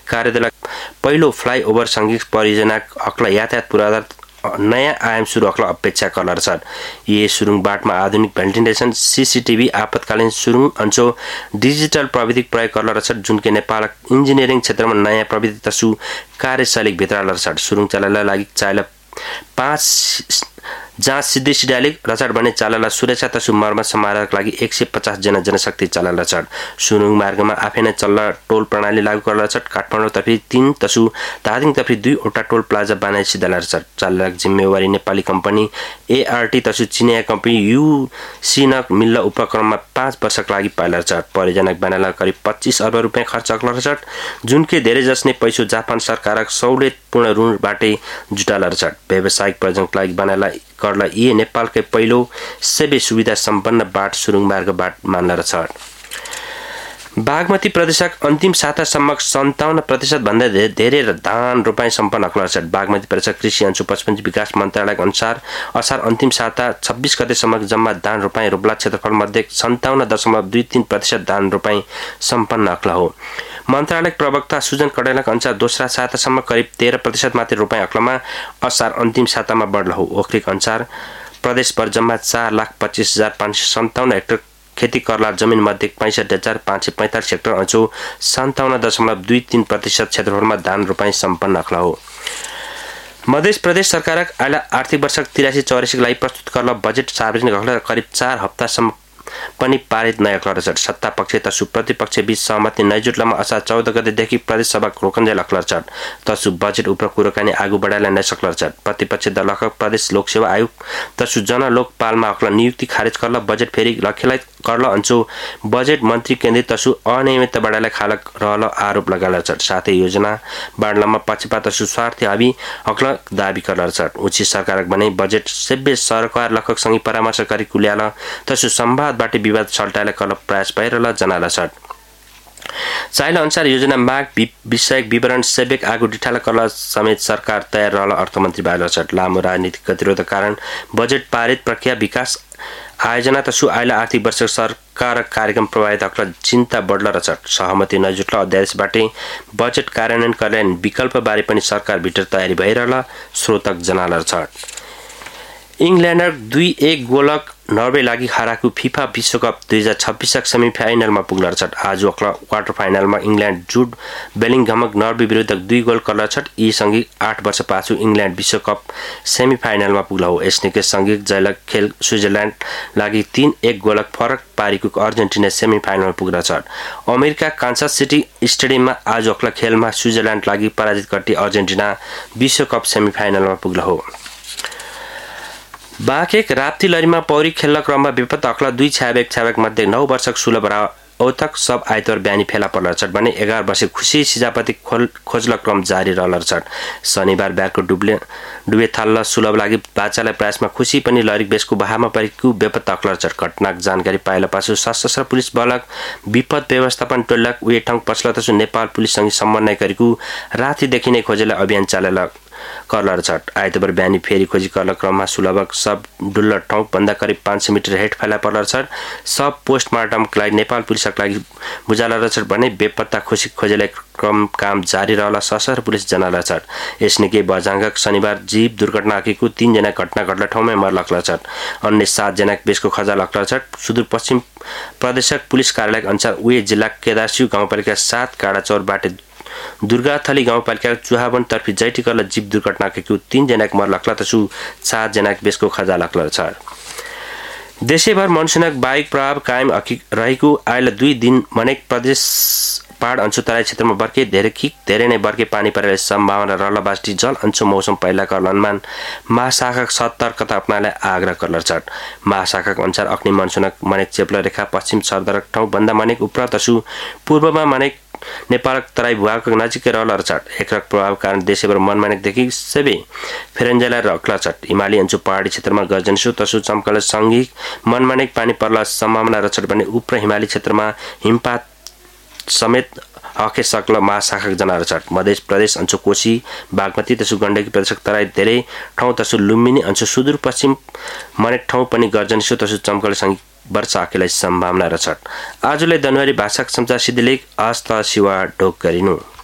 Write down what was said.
कार्यदललाई पहिलो फ्लाइओभर सङ्घीय परियोजना हकलाई यातायात पूर्वाधार नयाँ आयाम सुरु हकलाई अपेक्षा कलर छ ये सुरुङ बाटमा आधुनिक भेन्टिलेसन सीसीटीवी आपतकालीन सुरुङ अन्चो डिजिटल प्रविधि प्रयोग कलर छ जुन के नेपाल इन्जिनियरिङ क्षेत्रमा नयाँ प्रविधि तसु कार्यशैली भित्र छ सुरुङ चलाउनलाई लागि चाइला 5 जहाँ सिद्धि सिडालिक रचाड बन्ने चालला सुरक्षा तसु मर्मत समारोहका लागि 150 जना जनशक्ति चालला रचाड सुरुङ मार्गमा आफै नै चल्ला टोल प्रणाली लागू गर्न रचाड काठमाडौँ तर्फी 3 तसु धादिङ तर्फी 2 वटा टोल प्लाजा बनाइ सिधाला रचाड चालक जिम्मेवारी नेपाली कम्पनी एआरटी तसु चिनिया कम्पनी युसिनक मिल्ला उपक्रममा 5 वर्षका लागि पाइला रचाड परियोजना बनाउनलाई करिब 25 अर्ब रुपैयाँ खर्च गर्न रचाड जुनके धेरै जसने पैसो जापान सरकारक सहुलियतपूर्ण ऋणबाटै जुटाला रचाड व्यावसायिक प्रयोजनका लागि बनाउनलाई करला ये नेपालकै पहिलो सबै सुविधा सम्पन्न बाट सुरुङ मार्ग बाट मान्ला रचाड बागमती प्रदेशक अन्तिम सातासम्म 57% भन्दा धेरै धान रोपाई सम्पन्न हकला छ बागमती प्रदेशक कृषि अंशु पशुपन्छी विकास मन्त्रालयका अनुसार असार अन्तिम साता 26 गतेसम्म जम्मा धान रोपाई रोप्ला क्षेत्रफल मध्ये 57.23% धान रोपाई सम्पन्न हकला हो मन्त्रालय प्रवक्ता सुजन कडेलका अनुसार दोस्रा सातासम्म करिब 13% मात्र रोपाई हकलामा असार अन्तिम सातामा बढ्ला हो ओखरीका अनुसार प्रदेशभर जम्मा 4,25,557 हेक्टर खेती करला जमिन मध्ये 65,545 हेक्टर अझो 57.23% क्षेत्रफलमा धान रोपाई सम्पन्न हकला हो मध्य प्रदेश सरकारक आइला आर्थिक वर्ष 83-84 लागि प्रस्तुत करला बजेट सार्वजनिक हकला करिब 4 हप्तासम्म पनि पारित नयाँ क्लर छ सत्ता पक्ष तसु प्रतिपक्ष बीच सहमति नै जुट्लामा असार 14 गतेदेखि प्रदेश सभा रोकन्जा लक्लर छ तसु बजेट उप कुराकानी आगु बढाइला नै सक्लर छ प्रतिपक्ष दलका प्रदेश लोकसेवा आयोग तसु जन लोकपालमा हकला नियुक्ति खारेज करला बजेट फेरि लखेलाई करला अंचो बजेट मन्त्री केन्द्रित तसु अनियमितता बढाइला खालक रहल आरोप लगाला छ साथै योजना बाँड्लामा पक्षपात तसु स्वार्थी हाबी हकला दाबी करला छ उच्च सरकारक भने बजेट सबै सरकार लखक सँगै परामर्श गरी कुल्याला तसु संवादबाट विवाद छल्टाइला कल प्रयास भइरहला जनाला छ चाइला अनुसार योजना माग विषयक विवरण सेवेक आगु डिठाला कला समेत सरकार तयार रहल अर्थमन्त्री बाहिर छ लामो राजनीतिक गतिरोधका कारण बजेट पारित प्रक्रिया विकास आयोजना तसु आइला आर्थिक वर्ष सरकार कार्यक्रम प्रभावित हकला चिन्ता बढ्ला रछ सहमति नजुट्ला अध्यादेशबाटै बजेट कार्यान्वयन गर्ने विकल्प बारे पनि सरकार भित्र तयारी भइरहला स्रोतक जनाला छ इंग्ल्यान्डर 2-1 गोलक नर्वे लागि हाराको फिफा विश्वकप 2026 सेमिफाइनलमा पुग्न छ आज क्वार्टर फाइनलमा इंग्ल्यान्ड जुड बेलिङहमक नर्वे विरुद्ध 2 गोल करला छ यी सँगै 8 वर्ष पाछु इंग्ल्यान्ड विश्वकप सेमिफाइनलमा पुग्ला हो यसनिकै सँगै जयलक खेल स्विजरल्यान्ड लागि 3-1 गोलक फरक पारीको अर्जेन्टिना सेमिफाइनलमा पुग्न छ अमेरिका कान्सास सिटी स्टेडियममा आज खेलमा स्विजरल्यान्ड लागि पराजित गरी अर्जेन्टिना विश्वकप सेमिफाइनलमा पुग्ला हो बाँकेक राप्ती लरीमा पौरी खेल्न क्रममा विपद हकला 2 छ्यावेक मध्ये 9 वर्षक सुलभ औतक सब आइतबार बिहानी फेला पर्ला छ भने 11 वर्ष खुशी सिजापति खोज्ल क्रम जारी रहल छ शनिबार ब्यागको डुबे थाल्ल सुलभ लागि बाचालाई प्रयासमा खुशी पनि लरीक बेसको बहामा परेको बेपत्ता हकल छ घटनाक जानकारी पाएला पाछु सशस्त्र पुलिस बलक विपद व्यवस्थापन टोलक उहे ठाउँ पछिल्लो तसु नेपाल पुलिससँग समन्वय गरेको रातिदेखि नै खोजेला अभियान चालेला करलर छ आइतबार बिहानी फेरि खोजी करल क्रममा सुलभक सब डुल्ल ठाउँ भन्दा करिब 500 मिटर हेट फैला पर्लर छ सब पोस्टमार्टमका लागि नेपाल पुलिसका लागि बुझाला छ भने बेपत्ता खुशी खोजेला क्रम काम जारी रहला सशस्त्र पुलिस जनाला छ यसनिकै बजाङ्गक शनिबार जीव दुर्घटना आकेको 3 जना घटना घट्ला ठाउँमै मर्लक्ला छ अन्य 7 जना बेसको खजा लक्ला छ सुदूरपश्चिम प्रदेशक पुलिस कार्यालय अनुसार उहे जिल्ला केदारसिउ गाउँपालिका 7 काडाचौरबाट दुर्गाथली गाउँपालिका चुहावन तर्फी जैटिकल जीव दुर्घटना आकेको 3 जना मर्लक्ला तसु 7 जना बेसको खजा लक्ला छ देशैभर मनसुनक बाइक प्रभाव कायम रहेको आइला 2 दिन मनेक प्रदेश पहाड अंचु तराई क्षेत्रमा बर्के धेरै नै बर्के पानी परेले सम्भावना रहला बास्टी जल अंचु मौसम पहिलाका अनुमान महाशाखाक सतर्कता अपनाले आग्रह करल छ महाशाखाक अनुसार अग्नि मनसुनक मनेक चेप्लो रेखा पश्चिम सरदरक ठाउँ भन्दा मनेक उप्र तसु पूर्वमा मनेक नेपालक तराई भूभागको नजिकै रहल छ एकरक प्रभाव कारण देशैभर मनमानेकदेखि सबै फेरन्जेला रक्ला छ हिमाली अंचु पहाडी क्षेत्रमा गर्जनसु तसु चम्कल सँगै मनमानेक पानी पर्ला सम्भावना रहछ भने उप्र हिमाली क्षेत्रमा हिमपात समेत हके सक्ल महाशाखा जनावर छ मध्य प्रदेश अंचु कोशी बागमती तसु गण्डकी प्रदेशक तराई धेरै ठाउँ तसु लुम्बिनी अंचु सुदूरपश्चिम मनेक ठाउँ पनि गर्जनसु तसु चम्कल सँगै वर्षा आकेलाई सम्भावना रहछ आजले जनवरी भाषाक समाचार सिद्धिलेख हस्त शिवा ढोक गरिनु।